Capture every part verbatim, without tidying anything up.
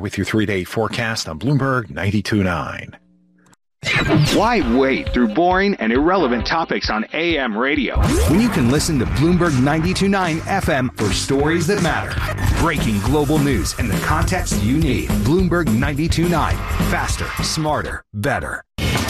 with your three-day forecast on Bloomberg ninety-two point nine. Why wade through boring and irrelevant topics on A M radio when you can listen to Bloomberg ninety-two point nine F M for stories that matter? Breaking global news and the context you need. Bloomberg ninety-two point nine. Faster, smarter, better.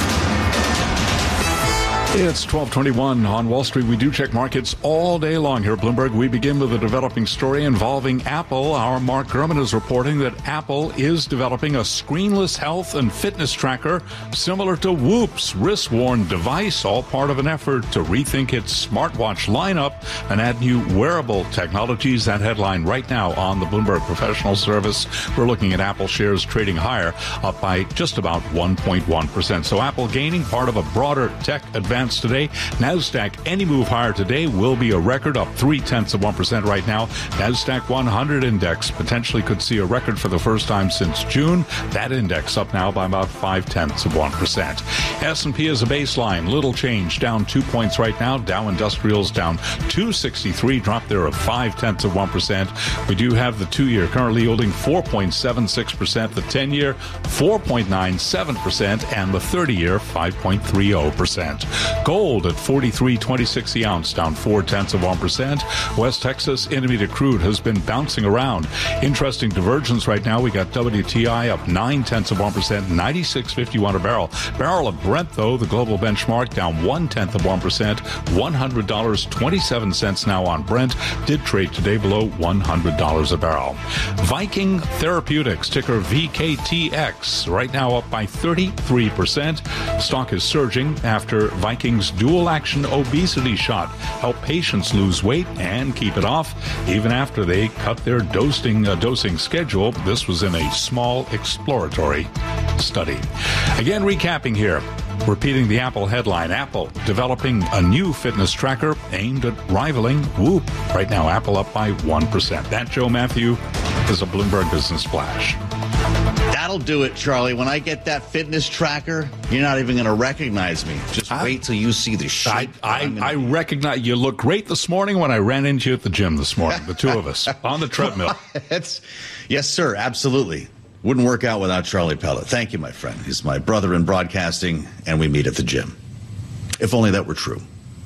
It's twelve twenty-one on Wall Street. We do check markets all day long here at Bloomberg. We begin with a developing story involving Apple. Our Mark Gurman is reporting that Apple is developing a screenless health and fitness tracker similar to Whoop's wrist-worn device, all part of an effort to rethink its smartwatch lineup and add new wearable technologies. That headline right now on the Bloomberg Professional Service. We're looking at Apple shares trading higher, up by just about one point one percent. So Apple gaining, part of a broader tech advance today. NASDAQ, any move higher today will be a record, up three-tenths of one percent right now. NASDAQ one hundred index potentially could see a record for the first time since June. That index up now by about five-tenths of one percent. S and P is a baseline, little change, down two points right now. Dow Industrials down two sixty-three, drop there of five-tenths of one percent. We do have the two-year currently yielding four point seven six percent, the ten-year four point nine seven percent, and the thirty-year five point three zero percent. Gold at forty-three twenty-six the ounce, down four-tenths of one percent. West Texas Intermediate crude has been bouncing around. Interesting divergence right now. We got W T I up nine-tenths of one percent, ninety-six fifty-one a barrel. Barrel of Brent, though, the global benchmark, down one-tenth of one percent, one hundred dollars and twenty-seven cents now on Brent. Did trade today below one hundred dollars a barrel. Viking Therapeutics, ticker V K T X, right now up by thirty-three percent. Stock is surging after Viking Viking's dual-action obesity shot help patients lose weight and keep it off, even after they cut their dosing, uh, dosing schedule. This was in a small exploratory study. Again, recapping here. Repeating the Apple headline, Apple developing a new fitness tracker aimed at rivaling Whoop. Right now, Apple up by one percent. That, Joe Matthew, is a Bloomberg Business Flash. That'll do it, Charlie. When I get that fitness tracker, you're not even going to recognize me. Just I, wait till you see the shape. I, I, I recognize you. Look great this morning when I ran into you at the gym this morning, the two of us, on the treadmill. It's, yes, sir, absolutely. Wouldn't work out without Charlie Pellet. Thank you, my friend. He's my brother in broadcasting, and we meet at the gym. If only that were true.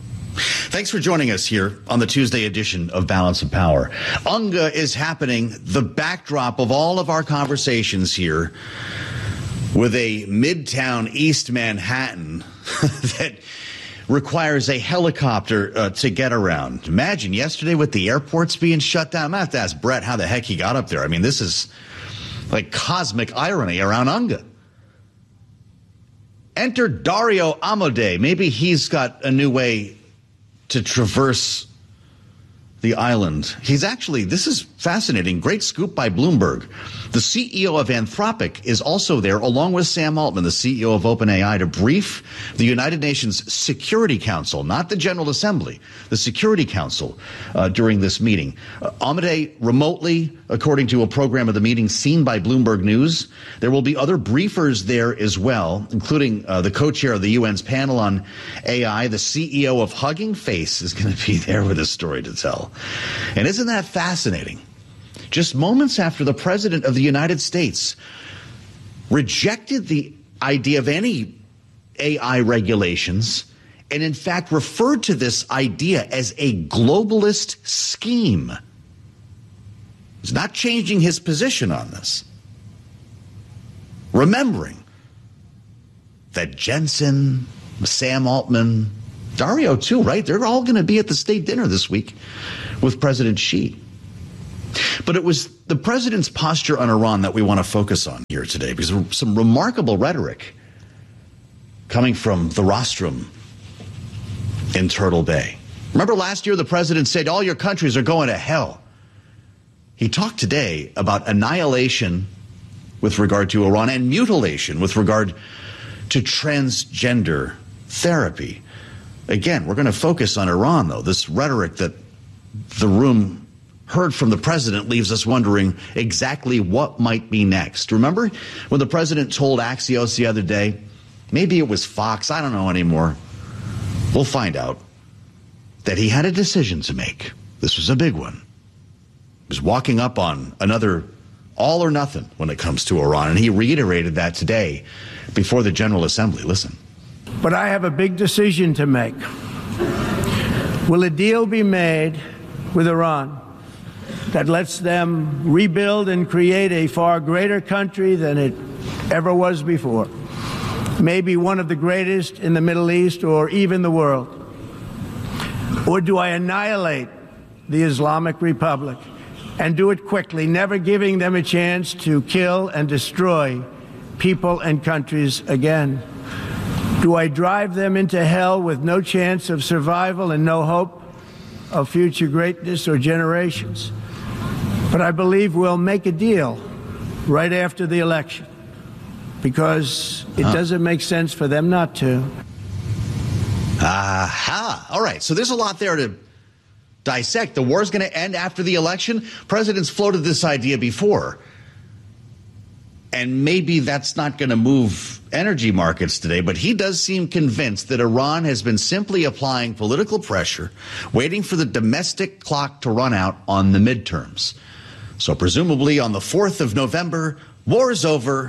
Thanks for joining us here on the Tuesday edition of Balance of Power. UNGA is happening, the backdrop of all of our conversations here, with a Midtown East Manhattan that requires a helicopter uh, to get around. Imagine yesterday with the airports being shut down. I'm going to have to ask Brett how the heck he got up there. I mean, this is like cosmic irony around UNGA. Enter Dario Amodei. Maybe he's got a new way to traverse the island. He's actually, this is fascinating, great scoop by Bloomberg. The C E O of Anthropic is also there, along with Sam Altman, the C E O of OpenAI, to brief the United Nations Security Council, not the General Assembly, the Security Council, uh, during this meeting. Uh, Amodei remotely, according to a program of the meeting seen by Bloomberg News. There will be other briefers there as well, including uh, the co-chair of the U N's panel on A I. The C E O of Hugging Face is going to be there with a story to tell. And isn't that fascinating? Just moments after the President of the United States rejected the idea of any A I regulations and in fact referred to this idea as a globalist scheme. He's not changing his position on this. Remembering that Jensen, Sam Altman, Dario too, right? They're all going to be at the state dinner this week with President Xi. But it was the president's posture on Iran that we want to focus on here today, because some remarkable rhetoric coming from the rostrum in Turtle Bay. Remember last year the president said all your countries are going to hell. He talked today about annihilation with regard to Iran and mutilation with regard to transgender therapy. Again, we're going to focus on Iran, though. This rhetoric that the room heard from the president leaves us wondering exactly what might be next. Remember when the president told Axios the other day, maybe it was Fox, I don't know anymore, we'll find out, that he had a decision to make. This was a big one. He was walking up on another all or nothing when it comes to Iran. And he reiterated that today before the General Assembly. Listen. But I have a big decision to make. Will a deal be made with Iran that lets them rebuild and create a far greater country than it ever was before? Maybe one of the greatest in the Middle East or even the world? Or do I annihilate the Islamic Republic and do it quickly, never giving them a chance to kill and destroy people and countries again? Do I drive them into hell with no chance of survival and no hope of future greatness or generations? But I believe we'll make a deal right after the election, because it huh. doesn't make sense for them not to. Aha. All right. So there's a lot there to dissect. The war's going to end after the election. Presidents floated this idea before. And maybe that's not going to move energy markets today, but he does seem convinced that Iran has been simply applying political pressure, waiting for the domestic clock to run out on the midterms. So presumably on the fourth of November, war's over.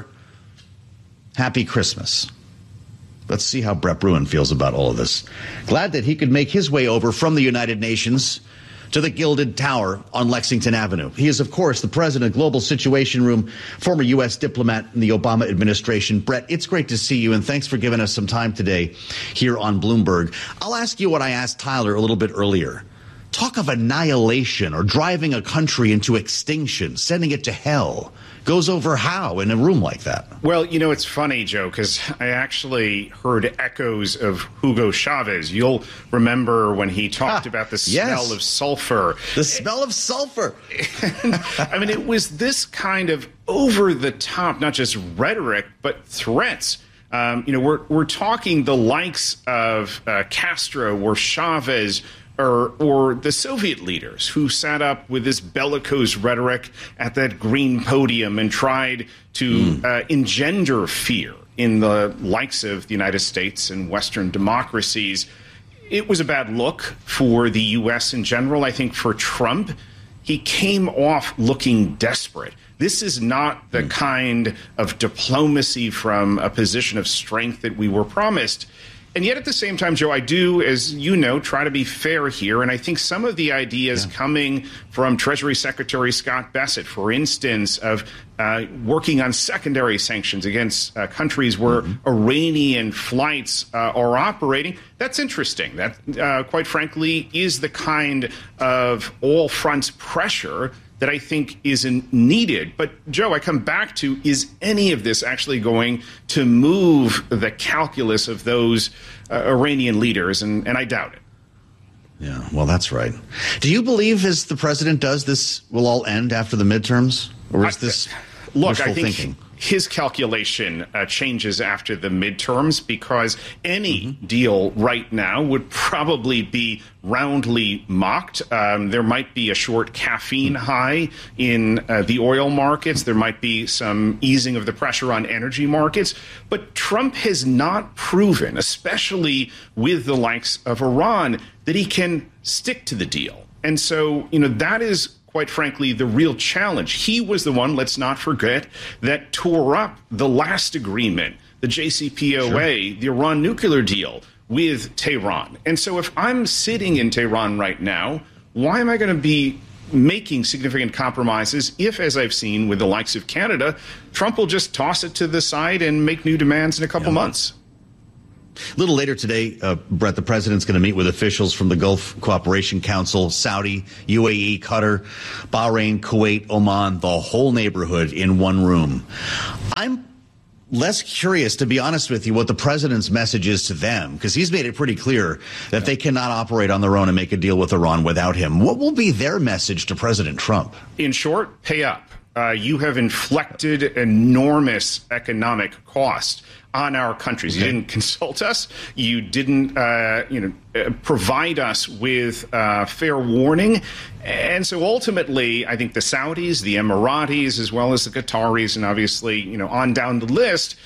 Happy Christmas. Let's see how Brett Bruen feels about all of this. Glad that he could make his way over from the United Nations to the Gilded Tower on Lexington Avenue. He is, of course, the president of Global Situation Room, former U S diplomat in the Obama administration. Brett, it's great to see you, and thanks for giving us some time today here on Bloomberg. I'll ask you what I asked Tyler a little bit earlier. Talk of annihilation or driving a country into extinction, sending it to hell, goes over how in a room like that? Well, you know, it's funny, Joe, because I actually heard echoes of Hugo Chavez. You'll remember when he talked ah, about the smell yes. of sulfur. The smell of sulfur. And, I mean, it was this kind of over-the-top, not just rhetoric, but threats. Um, you know, we're, we're talking the likes of uh, Castro or Chavez, Or, or the Soviet leaders who sat up with this bellicose rhetoric at that green podium and tried to mm. uh, engender fear in the likes of the United States and Western democracies. It was a bad look for the U S in general. I think for Trump, he came off looking desperate. This is not the mm. kind of diplomacy from a position of strength that we were promised. And yet at the same time, Joe, I do, as you know, try to be fair here. And I think some of the ideas yeah. coming from Treasury Secretary Scott Bessent, for instance, of uh, working on secondary sanctions against uh, countries where mm-hmm. Iranian flights uh, are operating, that's interesting. That, uh, quite frankly, is the kind of all-front pressure that I think isn't needed. But, Joe, I come back to, is any of this actually going to move the calculus of those uh, Iranian leaders? And, and I doubt it. Yeah, well, that's right. Do you believe, as the president does, this will all end after the midterms? Or is this I, look, wishful I think thinking? His calculation uh, changes after the midterms, because any mm-hmm. deal right now would probably be roundly mocked. Um, there might be a short caffeine mm-hmm. high in uh, the oil markets. There might be some easing of the pressure on energy markets. But Trump has not proven, especially with the likes of Iran, that he can stick to the deal. And so, you know, that is, quite frankly, the real challenge. He was the one, let's not forget, that tore up the last agreement, the J C P O A, sure. the Iran nuclear deal with Tehran. And so if I'm sitting in Tehran right now, why am I going to be making significant compromises if, as I've seen with the likes of Canada, Trump will just toss it to the side and make new demands in a couple yeah. months? A little later today, uh, Brett, the president's going to meet with officials from the Gulf Cooperation Council, Saudi, U A E, Qatar, Bahrain, Kuwait, Oman, the whole neighborhood in one room. I'm less curious, to be honest with you, what the president's message is to them, because he's made it pretty clear that they cannot operate on their own and make a deal with Iran without him. What will be their message to President Trump? In short, pay up. Uh, you have inflicted enormous economic cost on our countries. Okay. You didn't consult us. You didn't, uh, you know, uh, provide us with uh, fair warning. And so ultimately, I think the Saudis, the Emiratis, as well as the Qataris, and obviously, you know, on down the list,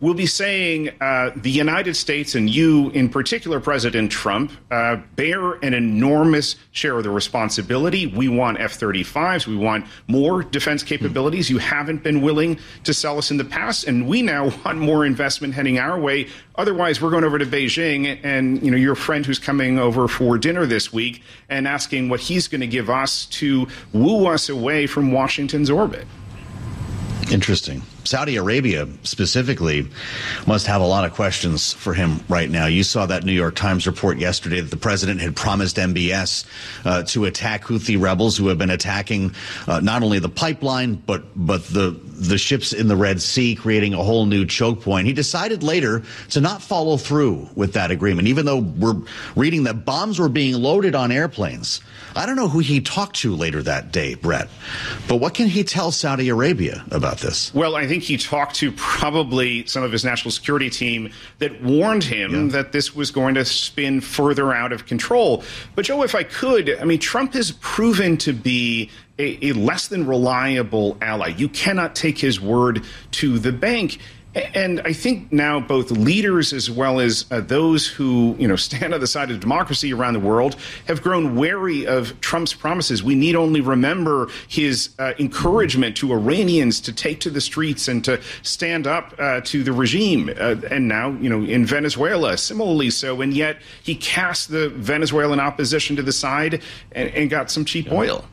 will be saying uh, the United States and you in particular, President Trump, uh, bear an enormous share of the responsibility. We want F thirty-fives. We want more defense capabilities. You haven't been willing to sell us in the past, and we now want more investment heading our way. Otherwise, we're going over to Beijing and, you know, your friend who's coming over for dinner this week and asking what he's going to give us to woo us away from Washington's orbit. Interesting. Saudi Arabia specifically must have a lot of questions for him right now. You saw that New York Times report yesterday that the president had promised M B S uh, to attack Houthi rebels who have been attacking uh, not only the pipeline, but but the the ships in the Red Sea, creating a whole new choke point. He decided later to not follow through with that agreement, even though we're reading that bombs were being loaded on airplanes. I don't know who he talked to later that day, Brett, but what can he tell Saudi Arabia about this? Well, I think he talked to probably some of his national security team that warned him yeah. that this was going to spin further out of control. But, Joe, if I could, I mean, Trump has proven to be a, a less than reliable ally. You cannot take his word to the bank. And I think now both leaders as well as uh, those who, you know, stand on the side of democracy around the world have grown wary of Trump's promises. We need only remember his uh, encouragement to Iranians to take to the streets and to stand up uh, to the regime. Uh, and now, you know, in Venezuela, similarly so. And yet he cast the Venezuelan opposition to the side and, and got some cheap yeah. oil.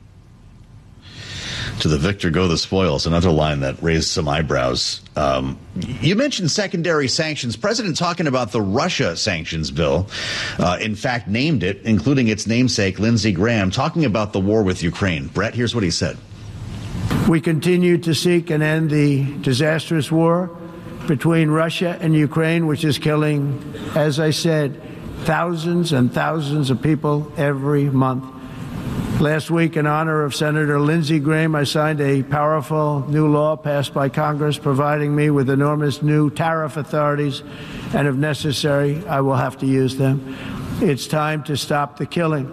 To the victor go the spoils, another line that raised some eyebrows. Um, you mentioned secondary sanctions. President talking about the Russia sanctions bill, uh, in fact, named it, including its namesake, Lindsey Graham, talking about the war with Ukraine. Brett, here's what he said. We continue to seek and end the disastrous war between Russia and Ukraine, which is killing, as I said, thousands and thousands of people every month. Last week, in honor of Senator Lindsey Graham, I signed a powerful new law passed by Congress providing me with enormous new tariff authorities, and if necessary, I will have to use them. It's time to stop the killing.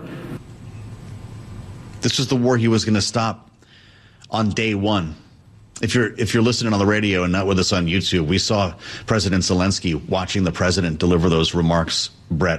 This was the war he was going to stop on day one. If you're if you're listening on the radio and not with us on YouTube, we saw President Zelensky watching the president deliver those remarks, Brett.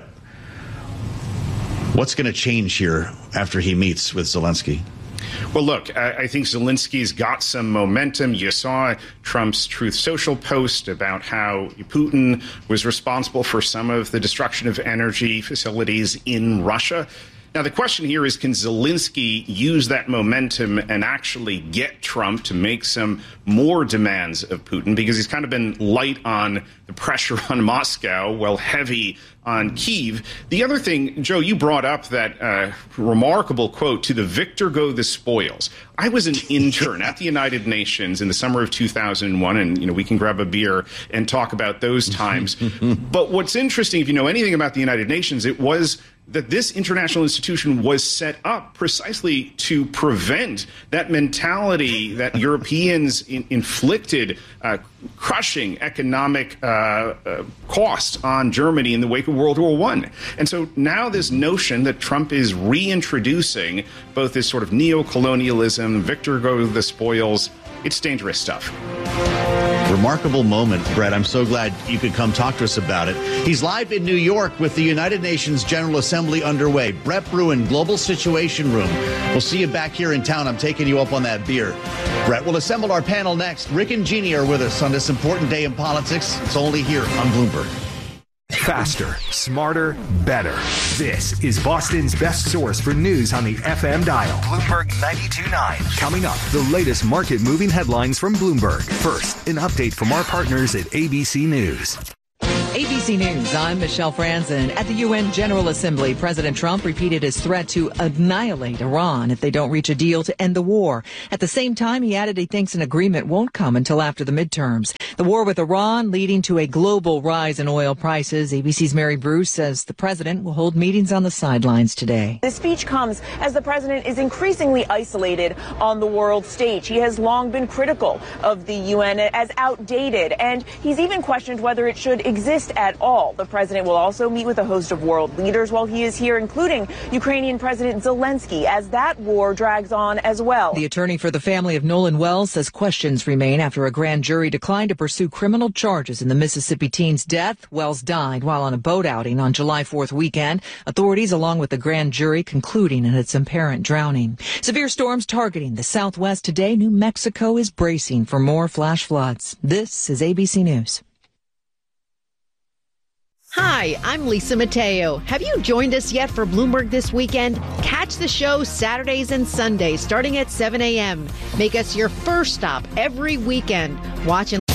What's going to change here after he meets with Zelensky? Well, look, I, I think Zelensky's got some momentum. You saw Trump's Truth Social post about how Putin was responsible for some of the destruction of energy facilities in Russia. Now, the question here is, can Zelensky use that momentum and actually get Trump to make some more demands of Putin? Because he's kind of been light on the pressure on Moscow, while heavy on Kyiv. The other thing, Joe, you brought up that uh, remarkable quote, "To the victor go the spoils." I was an intern at the United Nations in the summer of two thousand one, and, you know, we can grab a beer and talk about those times. But what's interesting, if you know anything about the United Nations, it was that this international institution was set up precisely to prevent that mentality that Europeans in, inflicted uh, crushing economic uh, uh, cost on Germany in the wake of World War One. And so now this notion that Trump is reintroducing both this sort of neo-colonialism, victor go the spoils, it's dangerous stuff. Remarkable moment, Brett. I'm so glad you could come talk to us about it. He's live in New York with the United Nations General Assembly underway. Brett Bruen, Global Situation Room. We'll see you back here in town. I'm taking you up on that beer. Brett, we'll assemble our panel next. Rick and Jeannie are with us on this important day in politics. It's only here on Bloomberg. Faster, smarter, better. This is Boston's best source for news on the F M dial. Bloomberg ninety-two point nine. Coming up, the latest market-moving headlines from Bloomberg. First, an update from our partners at A B C News. A B C News, I'm Michelle Franzen. At the U N General Assembly, President Trump repeated his threat to annihilate Iran if they don't reach a deal to end the war. At the same time, he added he thinks an agreement won't come until after the midterms. The war with Iran leading to a global rise in oil prices. A B C's Mary Bruce says the president will hold meetings on the sidelines today. This speech comes as the president is increasingly isolated on the world stage. He has long been critical of the U N as outdated, and he's even questioned whether it should exist at all. The president will also meet with a host of world leaders while he is here, including Ukrainian President Zelensky, as that war drags on as well. The attorney for the family of Nolan Wells says questions remain after a grand jury declined to pursue criminal charges in the Mississippi teen's death. Wells died while on a boat outing on July fourth weekend. Authorities, along with the grand jury, concluding in its apparent drowning. Severe storms targeting the Southwest today. New Mexico is bracing for more flash floods. This is A B C News. Hi, I'm Lisa Mateo. Have you joined us yet for Bloomberg This Weekend? Catch the show Saturdays and Sundays starting at seven a.m. Make us your first stop every weekend. Watch and